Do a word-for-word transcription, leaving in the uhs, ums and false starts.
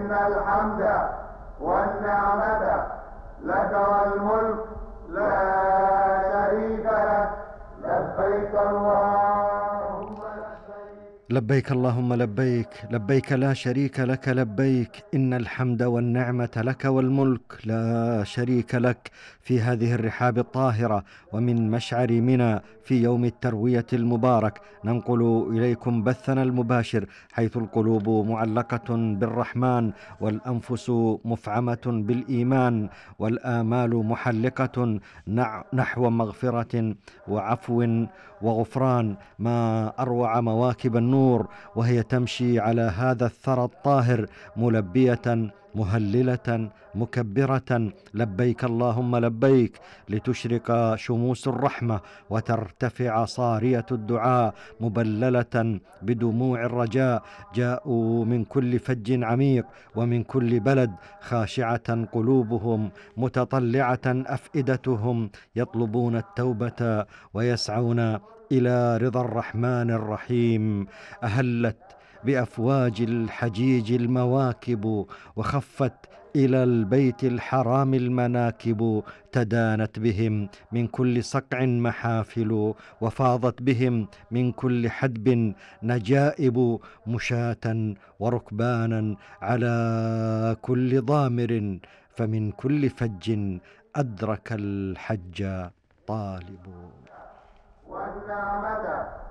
إن الحمد والنعمة لك والملك لا شريك لك. لبيك اللهم لبيك. لبيك اللهم لبيك، لبيك لا شريك لك لبيك، إن الحمد والنعمة لك والملك لا شريك لك. في هذه الرحاب الطاهرة ومن مشعر منى في يوم التروية المبارك ننقل إليكم بثنا المباشر، حيث القلوب معلقة بالرحمن والأنفس مفعمة بالإيمان والآمال محلقة نحو مغفرة وعفو وغفران. ما أروع مواكب النور وهي تمشي على هذا الثرى الطاهر ملبية مهللة مكبرة لبيك اللهم لبيك، لتشرق شموس الرحمة وترتفع صارية الدعاء مبللة بدموع الرجاء. جاءوا من كل فج عميق ومن كل بلد، خاشعة قلوبهم متطلعة أفئدتهم، يطلبون التوبة ويسعون إلى رضا الرحمن الرحيم. أهلت بأفواج الحجيج المواكب، وخفت إلى البيت الحرام المناكب، تدانت بهم من كل صقع محافل، وفاضت بهم من كل حدب نجائب، مشاة وركبانا على كل ضامر، فمن كل فج أدرك الحج طالب. والنعمة